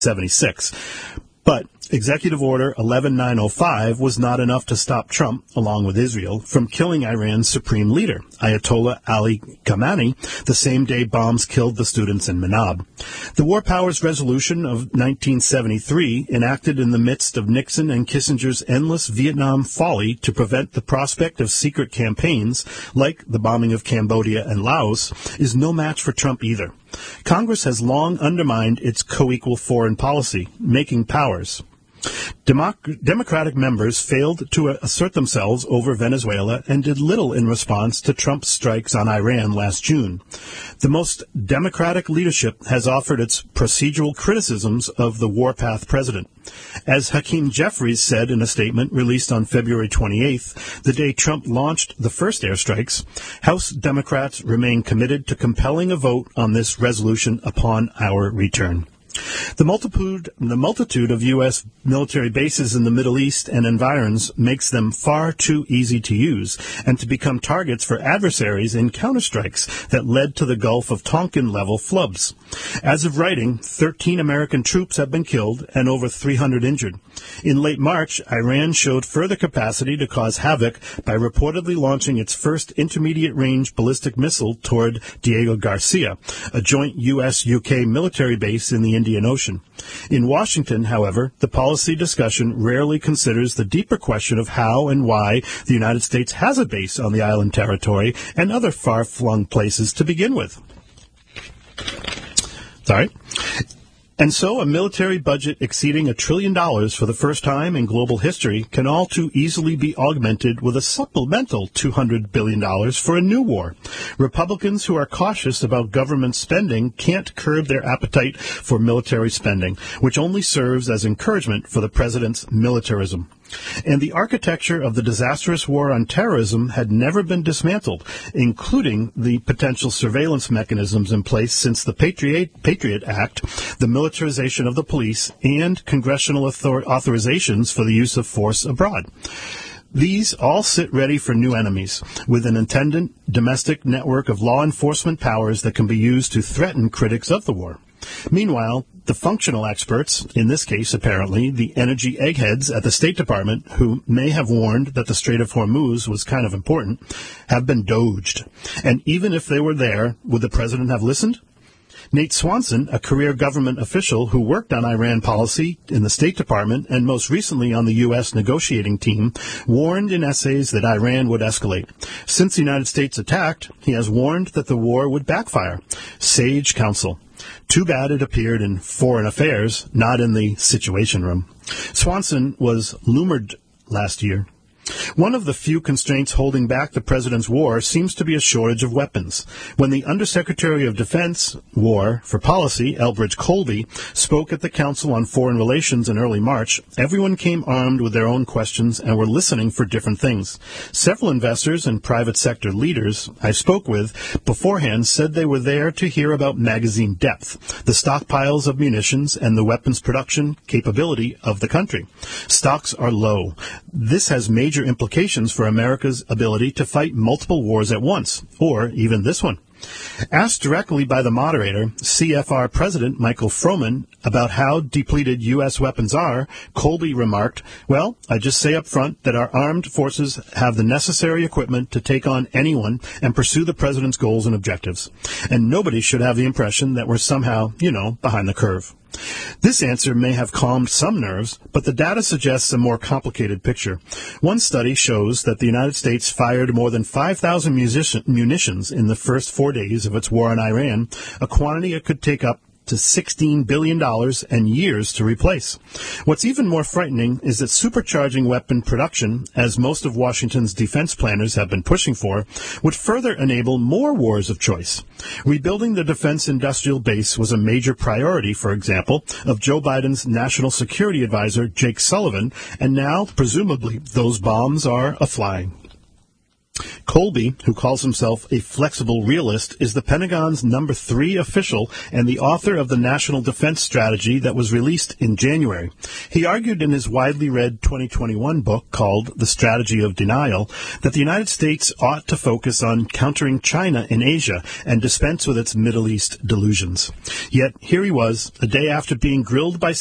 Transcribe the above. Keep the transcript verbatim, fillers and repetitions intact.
seventy-six. But Executive Order eleven nine oh five was not enough to stop Trump, along with Israel, from killing Iran's supreme leader, Ayatollah Ali Khamenei, the same day bombs killed the students in Manab. The War Powers Resolution of nineteen seventy-three, enacted in the midst of Nixon and Kissinger's endless Vietnam folly to prevent the prospect of secret campaigns, like the bombing of Cambodia and Laos, is no match for Trump either. Congress has long undermined its co-equal foreign policy, making powers. Democ- Democratic members failed to assert themselves over Venezuela and did little in response to Trump's strikes on Iran last June. The most Democratic leadership has offered its procedural criticisms of the warpath president. As Hakeem Jeffries said in a statement released on February twenty-eighth, the day Trump launched the first airstrikes, House Democrats remain committed to compelling a vote on this resolution upon our return. The multitude, the multitude of U S military bases in the Middle East and environs makes them far too easy to use and to become targets for adversaries in counterstrikes that led to the Gulf of Tonkin-level flubs. As of writing, thirteen American troops have been killed and over three hundred injured. In late March, Iran showed further capacity to cause havoc by reportedly launching its first intermediate-range ballistic missile toward Diego Garcia, a joint U S U K military base in the Indian Ocean. In Washington, however, the policy discussion rarely considers the deeper question of how and why the United States has a base on the island territory and other far-flung places to begin with. Sorry. And so a military budget exceeding a trillion dollars for the first time in global history can all too easily be augmented with a supplemental two hundred billion dollars for a new war. Republicans who are cautious about government spending can't curb their appetite for military spending, which only serves as encouragement for the president's militarism. And the architecture of the disastrous war on terrorism had never been dismantled, including the potential surveillance mechanisms in place since the Patriot, Patriot Act, the militarization of the police, and congressional author- authorizations for the use of force abroad. These all sit ready for new enemies, with an attendant domestic network of law enforcement powers that can be used to threaten critics of the war. Meanwhile, the functional experts, in this case apparently the energy eggheads at the State Department, who may have warned that the Strait of Hormuz was kind of important, have been doged. And even if they were there, would the president have listened? Nate Swanson, a career government official who worked on Iran policy in the State Department and most recently on the U S negotiating team, warned in essays that Iran would escalate. Since the United States attacked, he has warned that the war would backfire. Sage counsel. Too bad it appeared in Foreign Affairs, not in the Situation Room. Swanson was lured last year. One of the few constraints holding back the president's war seems to be a shortage of weapons. When the Undersecretary of Defense, War for Policy, Elbridge Colby, spoke at the Council on Foreign Relations in early March, everyone came armed with their own questions and were listening for different things. Several investors and private sector leaders I spoke with beforehand said they were there to hear about magazine depth, the stockpiles of munitions, and the weapons production capability of the country. Stocks are low. This has major implications for America's ability to fight multiple wars at once, or even this one. Asked directly by the moderator, C F R President Michael Froman, about how depleted U S weapons are, Colby remarked, "Well, I just say up front that our armed forces have the necessary equipment to take on anyone and pursue the president's goals and objectives. And nobody should have the impression that we're somehow, you know, behind the curve." This answer may have calmed some nerves, but the data suggests a more complicated picture. One study shows that the United States fired more than five thousand munitions in the first four days of its war on Iran, a quantity it could take up to sixteen billion dollars and years to replace. What's even more frightening is that supercharging weapon production, as most of Washington's defense planners have been pushing for, would further enable more wars of choice. Rebuilding the defense industrial base was a major priority, for example, of Joe Biden's national security advisor, Jake Sullivan, and now, presumably, those bombs are a-flying. Colby, who calls himself a flexible realist, is the Pentagon's number three official and the author of the National Defense Strategy that was released in January. He argued in his widely read twenty twenty-one book called The Strategy of Denial that the United States ought to focus on countering China in Asia and dispense with its Middle East delusions. Yet here he was, a day after being grilled by